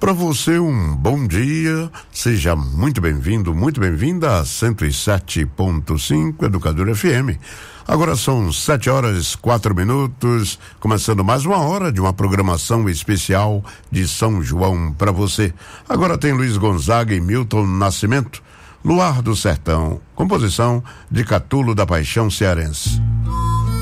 Para você, um bom dia, seja muito bem-vindo, muito bem-vinda a 107.5 Educador FM. Agora são 7h04, começando mais uma hora de uma programação especial de São João para você. Agora tem Luiz Gonzaga e Milton Nascimento, Luar do Sertão, composição de Catulo da Paixão Cearense.